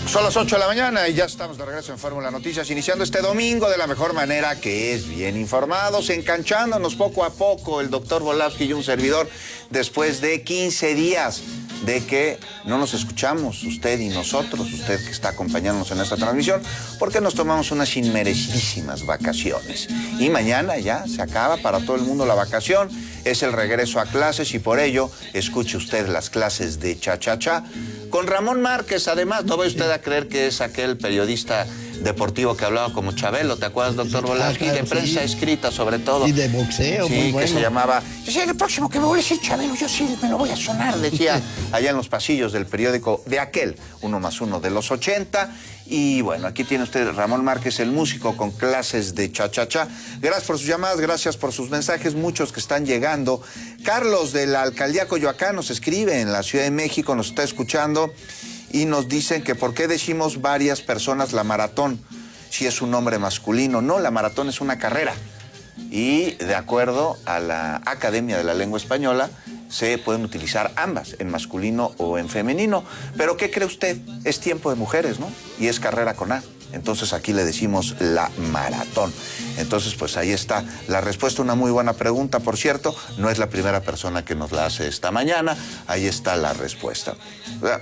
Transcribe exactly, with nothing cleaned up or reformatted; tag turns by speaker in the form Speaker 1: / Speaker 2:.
Speaker 1: Son las ocho de la mañana y ya estamos de regreso en Fórmula Noticias, iniciando este domingo de la mejor manera, que es bien informados, enganchándonos poco a poco el doctor Volavsky y un servidor, después de quince días de que no nos escuchamos, usted y nosotros, usted que está acompañándonos en esta transmisión, porque nos tomamos unas inmerecidísimas vacaciones. Y mañana ya se acaba para todo el mundo la vacación, es el regreso a clases y por ello escuche usted las clases de cha-cha-cha con Ramón Márquez. Además, no vaya usted a creer que es aquel periodista deportivo que hablaba como Chabelo, ¿te acuerdas, doctor Volavsky? Ah, claro, de prensa sí. Escrita, sobre todo.
Speaker 2: Y de boxeo,
Speaker 1: sí,
Speaker 2: muy bueno.
Speaker 1: Que se llamaba, yo sé, el próximo que me vuelve a decir Chabelo, yo sí me lo voy a sonar, decía, allá en los pasillos del periódico de aquel, uno más uno de los ochenta. Y bueno, aquí tiene usted Ramón Márquez, el músico, con clases de cha-cha-cha. Gracias por sus llamadas, gracias por sus mensajes, muchos que están llegando. Carlos de la Alcaldía Coyoacán nos escribe en la Ciudad de México, nos está escuchando y nos dicen que por qué decimos varias personas la maratón si es un nombre masculino. No, la maratón es una carrera y de acuerdo a la Academia de la Lengua Española se pueden utilizar ambas, en masculino o en femenino. Pero ¿qué cree usted? Es tiempo de mujeres, ¿no? Y es carrera con A. Entonces aquí le decimos la maratón. Entonces pues ahí está la respuesta, una muy buena pregunta, por cierto. No es la primera persona que nos la hace esta mañana. Ahí está la respuesta.